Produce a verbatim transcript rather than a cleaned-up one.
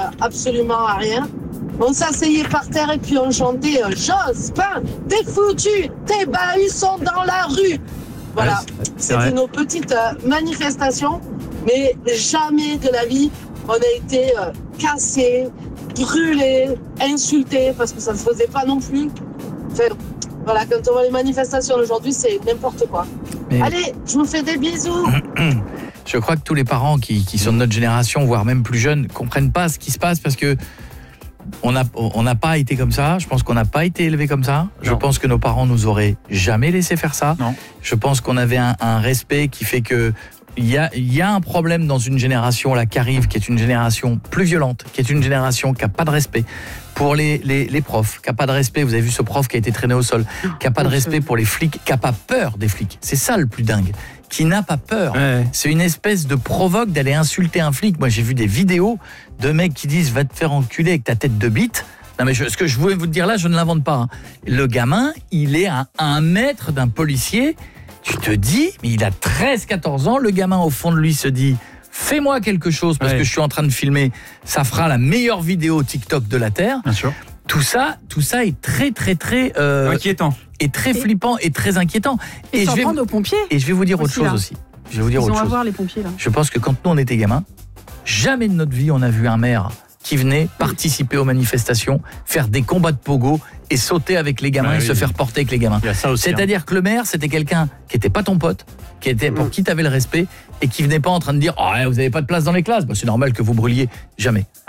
absolument à rien. On s'asseyait par terre et puis on chantait euh, Jospin, t'es foutu, tes bahus sont dans la rue. Voilà, ouais, c'était vrai. nos petites euh, manifestations, mais jamais de la vie on a été euh, cassés, brûlés, insultés, parce que ça ne se faisait pas non plus. Enfin, voilà, quand on voit les manifestations d'aujourd'hui, c'est n'importe quoi. Mais... Allez, je vous fais des bisous. Je crois que tous les parents qui, qui sont de notre génération, voire même plus jeunes, comprennent pas ce qui se passe parce que on n'a on n'a pas été comme ça. Je pense qu'on n'a pas été élevé comme ça. Non. Je pense que nos parents nous auraient jamais laissé faire ça. Non. Je pense qu'on avait un, un respect qui fait que il y a, il y a un problème dans une génération là qui arrive, qui est une génération plus violente, qui est une génération qui n'a pas de respect pour les, les, les profs, qui n'a pas de respect. Vous avez vu ce prof qui a été traîné au sol, qui n'a pas de respect pour les flics, qui n'a pas peur des flics. C'est ça le plus dingue. Qui n'a pas peur. Ouais. C'est une espèce de provoque d'aller insulter un flic. Moi, j'ai vu des vidéos de mecs qui disent « va te faire enculer avec ta tête de bite ». Non, mais je, ce que je voulais vous dire là, je ne l'invente pas. Hein. Le gamin, il est à un mètre d'un policier. Tu te dis, mais il a treize quatorze ans. Le gamin, au fond de lui, se dit « fais-moi quelque chose parce ouais. que je suis en train de filmer. Ça fera la meilleure vidéo TikTok de la Terre. » Bien sûr. Tout ça, tout ça est très, très, très... Euh, inquiétant. Et très et flippant et très inquiétant. Et, et s'en prendre aux pompiers. Et je vais vous dire autre chose là. aussi. Je vais vous dire Ils autre ont chose. à voir les pompiers là. Je pense que quand nous on était gamins, jamais de notre vie on a vu un maire qui venait oui. participer aux manifestations, faire des combats de pogo et sauter avec les gamins bah, et oui, se oui. faire porter avec les gamins. C'est-à-dire hein. que le maire c'était quelqu'un qui était pas ton pote, qui était pour mmh. qui t'avais le respect et qui venait pas en train de dire oh, vous avez pas de place dans les classes. Bah, c'est normal que vous brûliez. Jamais.